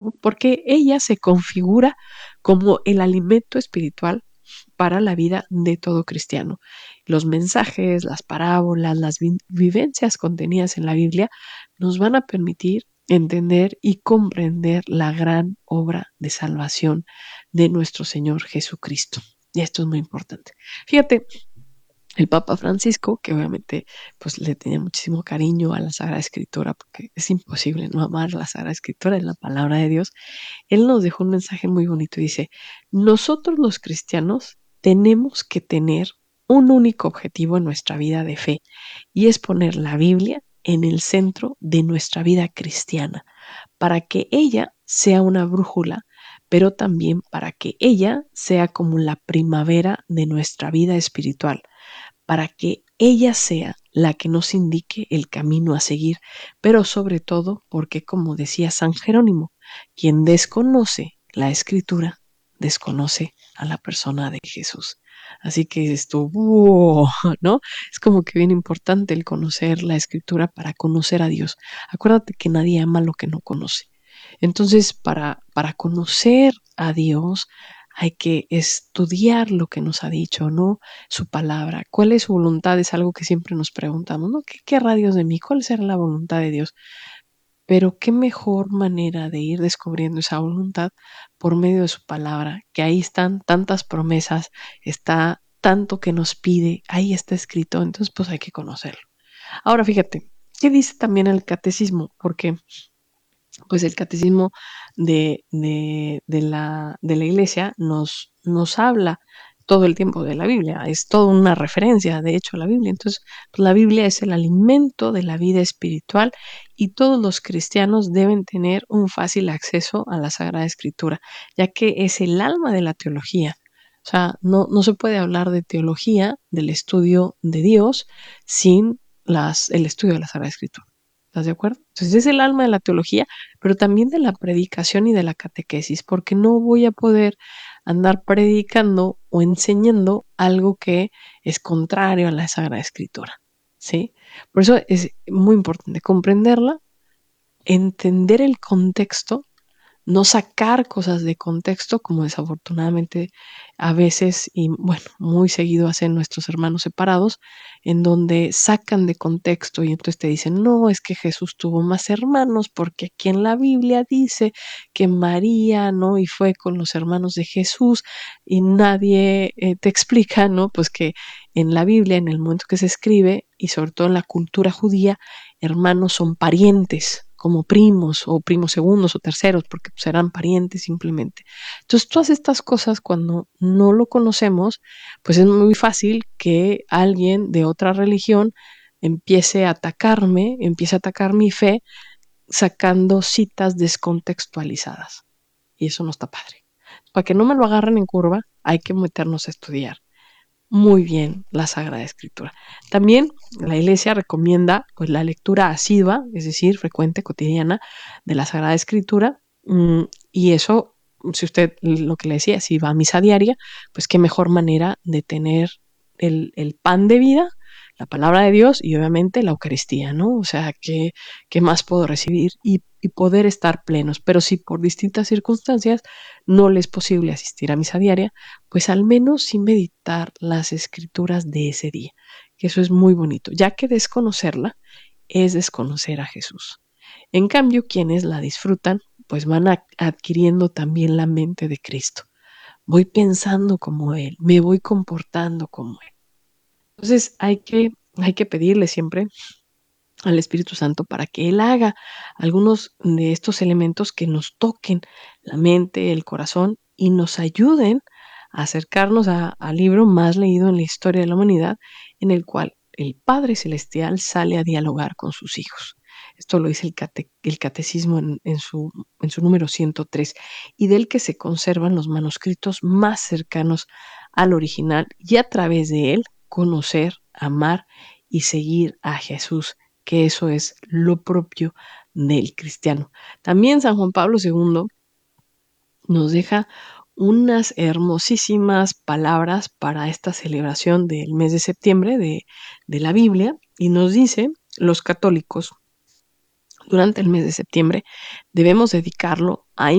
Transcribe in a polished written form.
¿no? Porque ella se configura como el alimento espiritual para la vida de todo cristiano. Los mensajes, las parábolas, las vivencias contenidas en la Biblia nos van a permitir entender y comprender la gran obra de salvación de nuestro Señor Jesucristo. Y esto es muy importante. Fíjate, el Papa Francisco, que obviamente pues le tenía muchísimo cariño a la Sagrada Escritura, porque es imposible no amar la Sagrada Escritura, es la palabra de Dios, él nos dejó un mensaje muy bonito. Dice, nosotros los cristianos tenemos que tener un único objetivo en nuestra vida de fe, y es poner la Biblia en el centro de nuestra vida cristiana, para que ella sea una brújula, pero también para que ella sea como la primavera de nuestra vida espiritual, para que ella sea la que nos indique el camino a seguir, pero sobre todo porque, como decía San Jerónimo, quien desconoce la Escritura, desconoce a la persona de Jesús. Así que esto, ¿no? Es como que bien importante el conocer la Escritura para conocer a Dios. Acuérdate que nadie ama lo que no conoce. Entonces, para conocer a Dios, hay que estudiar lo que nos ha dicho, ¿no? Su palabra. ¿Cuál es su voluntad? Es algo que siempre nos preguntamos, ¿no? ¿Qué querrá Dios de mí? ¿Cuál será la voluntad de Dios? Pero qué mejor manera de ir descubriendo esa voluntad por medio de su palabra, que ahí están tantas promesas, está tanto que nos pide, ahí está escrito, entonces pues hay que conocerlo. Ahora fíjate, ¿qué dice también el catecismo? Porque pues el catecismo de la iglesia nos habla todo el tiempo de la Biblia, es toda una referencia, de hecho, a la Biblia. Entonces, pues la Biblia es el alimento de la vida espiritual y todos los cristianos deben tener un fácil acceso a la Sagrada Escritura, ya que es el alma de la teología. O sea, no se puede hablar de teología, del estudio de Dios, sin el estudio de la Sagrada Escritura. ¿Estás de acuerdo? Entonces es el alma de la teología, pero también de la predicación y de la catequesis, porque no voy a poder andar predicando o enseñando algo que es contrario a la Sagrada Escritura, ¿sí? Por eso es muy importante comprenderla, entender el contexto, no sacar cosas de contexto, como desafortunadamente a veces y bueno, muy seguido hacen nuestros hermanos separados, en donde sacan de contexto y entonces te dicen, no, es que Jesús tuvo más hermanos porque aquí en la Biblia dice que María, ¿no? Y fue con los hermanos de Jesús y nadie te explica, ¿no? Pues que en la Biblia, en el momento que se escribe y sobre todo en la cultura judía, hermanos son parientes, como primos o primos segundos o terceros, porque pues eran parientes simplemente. Entonces, todas estas cosas cuando no lo conocemos, pues es muy fácil que alguien de otra religión empiece a atacarme, empiece a atacar mi fe sacando citas descontextualizadas. Y eso no está padre. Para que no me lo agarren en curva, hay que meternos a estudiar muy bien la Sagrada Escritura. También la Iglesia recomienda pues la lectura asidua, es decir, frecuente, cotidiana de la Sagrada Escritura, y eso, si usted lo que le decía, si va a misa diaria, pues qué mejor manera de tener el pan de vida, la palabra de Dios y obviamente la Eucaristía, ¿no? O sea, ¿qué más puedo recibir y poder estar plenos? Pero si por distintas circunstancias no les es posible asistir a misa diaria, pues al menos sí meditar las escrituras de ese día, que eso es muy bonito, ya que desconocerla es desconocer a Jesús. En cambio, quienes la disfrutan, pues van adquiriendo también la mente de Cristo. Voy pensando como Él, me voy comportando como Él. Entonces hay que pedirle siempre al Espíritu Santo para que Él haga algunos de estos elementos que nos toquen la mente, el corazón y nos ayuden a acercarnos al libro más leído en la historia de la humanidad, en el cual el Padre Celestial sale a dialogar con sus hijos. Esto lo dice el catecismo en su número 103, y del que se conservan los manuscritos más cercanos al original, y a través de él conocer, amar y seguir a Jesús, que eso es lo propio del cristiano. También San Juan Pablo II nos deja unas hermosísimas palabras para esta celebración del mes de septiembre de la Biblia, y nos dice, los católicos durante el mes de septiembre debemos dedicarlo a